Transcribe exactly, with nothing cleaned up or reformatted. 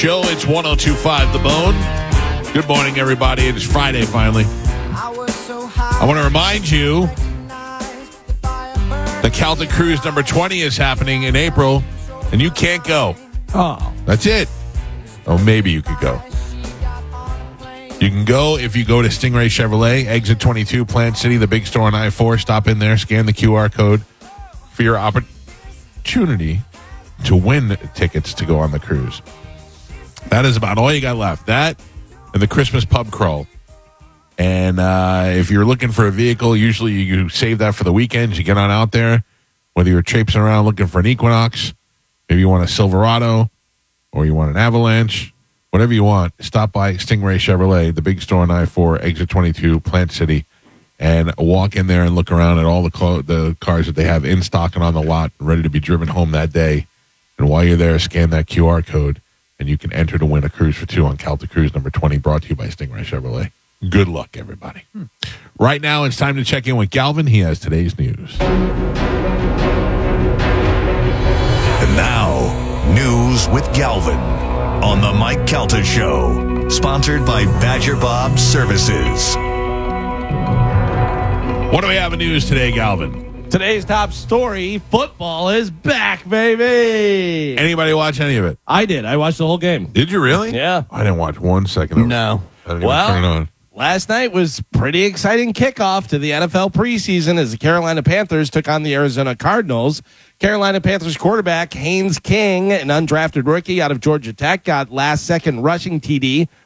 Show. It's one oh two point five The Bone. Good morning, everybody. It is Friday, finally. I want to remind you the Celtic Cruise number twenty is happening in April, and you can't go. Oh. That's it. Oh, maybe you could go. You can go if you go to Stingray Chevrolet, exit twenty-two, Plant City, the big store on I four. Stop in there, scan the Q R code for your opportunity to win tickets to go on the cruise. That is about all you got left. That and the Christmas pub crawl. And uh, if you're looking for a vehicle, usually you save that for the weekends. You get on out there, whether you're traipsing around looking for an Equinox, maybe you want a Silverado, or you want an Avalanche, whatever you want, stop by Stingray Chevrolet, the big store on I four, exit twenty-two, Plant City, and walk in there and look around at all the clo- the cars that they have in stock and on the lot, ready to be driven home that day. And while you're there, scan that Q R code, and you can enter to win a cruise for two on Celtic Cruise number twenty, brought to you by Stingray Chevrolet. Good luck, everybody. Hmm. Right now, it's time to check in with Galvin. He has today's news. And now, news with Galvin on the Mike Calta Show, sponsored by Badger Bob Services. What do we have in news today, Galvin? Today's top story, football is back, baby. Anybody watch any of it? I did. I watched the whole game. Did you really? Yeah. I didn't watch one second of it. No. I didn't Well, even turn it on. Last night was pretty exciting kickoff to the N F L preseason as the Carolina Panthers took on the Arizona Cardinals. Carolina Panthers quarterback Haynes King, an undrafted rookie out of Georgia Tech, got last-second rushing T D